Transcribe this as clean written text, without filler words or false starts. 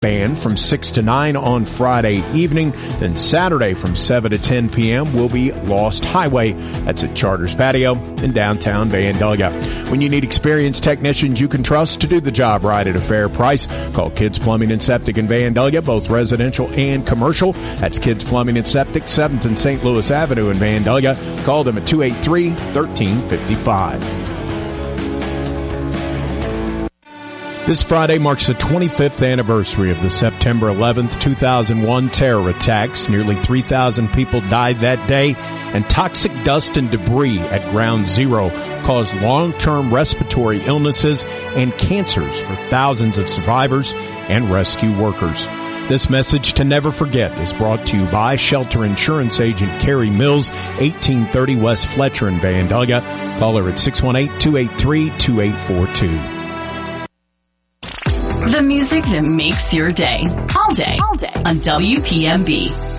Band from 6 to 9 on Friday evening. Then Saturday from 7 to 10 p.m. will be Lost Highway. That's at Charters Patio in downtown Vandalia. When you need experienced technicians you can trust to do the job right at a fair price, call Kids Plumbing and Septic in Vandalia, both residential and commercial. That's Kids Plumbing and Septic, 7th and St. Louis Avenue in Vandalia. Call them at 283-1355. This Friday marks the 25th anniversary of the September 11th, 2001 terror attacks. Nearly 3,000 people died that day, and toxic dust and debris at Ground Zero caused long-term respiratory illnesses and cancers for thousands of survivors and rescue workers. This message to never forget is brought to you by Shelter Insurance Agent Carrie Mills, 1830 West Fletcher in Vandalia. Call her at 618-283-2842. The music that makes your day, all day on WPMB.